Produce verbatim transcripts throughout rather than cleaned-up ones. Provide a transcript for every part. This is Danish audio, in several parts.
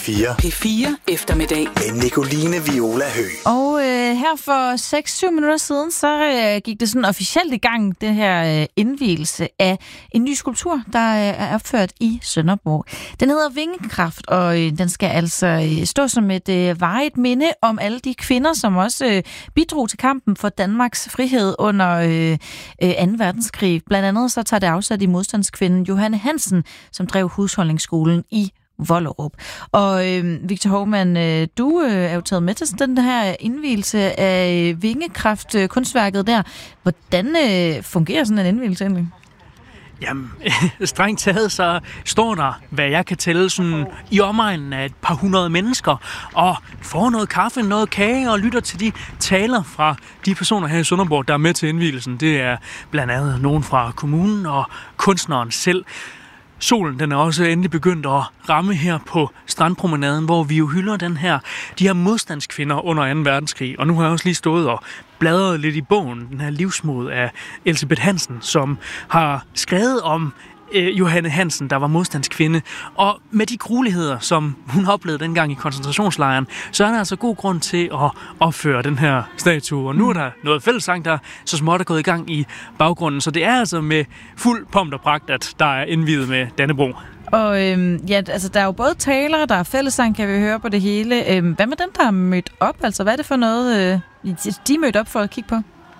fire. P fire eftermiddag. Med Nicoline Viola Høgh. Og øh, her for seks syv minutter siden, så øh, gik det sådan officielt i gang, det her øh, indvielse af en ny skulptur, der øh, er opført i Sønderborg. Den hedder Vingekraft, og øh, den skal altså øh, stå som et øh, varigt minde om alle de kvinder, som også øh, bidrog til kampen for Danmarks frihed under øh, øh, anden verdenskrig. Blandt andet så tager det afsat i modstandskvinden Johanne Hansen, som drev husholdningsskolen i Vollerup. Og øh, Victor Hovmand, øh, du øh, er jo taget med til den her indvielse af Vingekraft, øh, kunstværket der. Hvordan øh, fungerer sådan en indvielse egentlig? Jamen, strengt taget, så står der, hvad jeg kan tælle, sådan i omegnen af et par hundrede mennesker, og får noget kaffe, noget kage, og lytter til de taler fra de personer her i Sønderborg, der er med til indvielsen. Det er blandt andet nogen fra kommunen og kunstneren selv. Solen, den er også endelig begyndt at ramme her på strandpromenaden, hvor vi jo hylder den her, de her modstandskvinder under anden verdenskrig. Og nu har jeg også lige stået og bladret lidt i bogen, den her livsmod af Elsebeth Hansen, som har skrevet om øh, Johanne Hansen, der var modstandskvinde. Og med de grueligheder, som hun oplevede dengang i koncentrationslejren, så er der altså god grund til at opføre den her statue. Og nu er der noget fællessang, der så småt er gået i gang i baggrunden. Så det er altså med fuld pomp og pragt, at der er indviet med Dannebrog. Og øhm, ja, altså der er jo både talere, der er fællessang, kan vi høre på det hele. Øhm, hvad med dem, der er mødt op? Altså hvad er det for noget, øh, de er mødt op for at kigge på?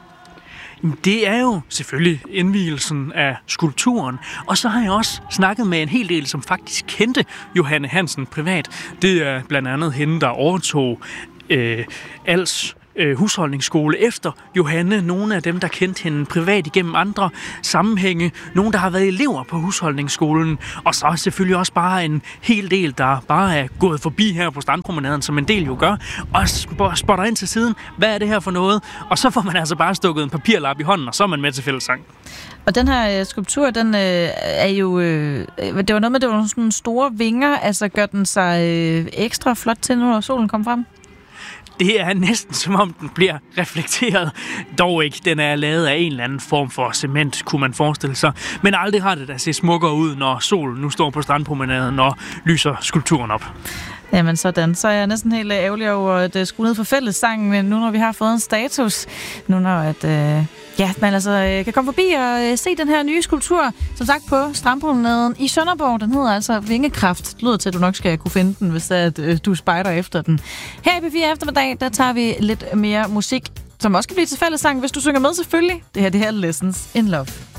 Det er jo selvfølgelig indvielsen af skulpturen, og så har jeg også snakket med en hel del, som faktisk kendte Johanne Hansen privat. Det er blandt andet hende, der overtog øh, Als øh, husholdningsskole efter Johanne. Nogle af dem, der kendte hende privat igennem andre sammenhænge. Nogle, der har været elever på husholdningsskolen. Og så selvfølgelig også bare en hel del, der bare er gået forbi her på strandpromenaden, som en del jo gør. Og spotter ind til siden, hvad er det her for noget? Og så får man altså bare stukket en papirlap i hånden, og så er man med til fællessang. Og den her øh, skulptur, den øh, er jo... Øh, det var noget med, det var sådan store vinger. Altså gør den sig øh, ekstra flot til, når solen kommer frem? Det er næsten som om den bliver reflekteret. Dog ikke. Den er lavet af en eller anden form for cement, kunne man forestille sig. Men aldrig har det da set smukkere ud, når solen nu står på strandpromenaden og lyser skulpturen op. Jamen sådan, så er jeg næsten helt ærgerlig over at skrue ned for fællessangen, men nu når vi har fået en status, nu når at, øh, ja, man altså øh, kan komme forbi og øh, se den her nye skulptur, som sagt på strandpromenaden i Sønderborg. Den hedder altså Vingekraft. Det lyder til, at du nok skal kunne finde den, hvis det er, at øh, du spejder efter den. Her i P fire eftermiddag, der tager vi lidt mere musik, som også kan blive til fællessang, hvis du synger med selvfølgelig. Det her, det her Lessons in Love.